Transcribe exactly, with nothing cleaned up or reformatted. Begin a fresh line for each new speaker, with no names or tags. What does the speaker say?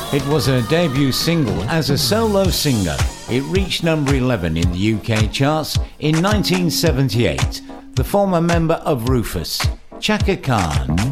It was her debut single as a solo singer. It reached number eleven in the U K charts in nineteen seventy-eight. The former member of Rufus, Chaka Khan.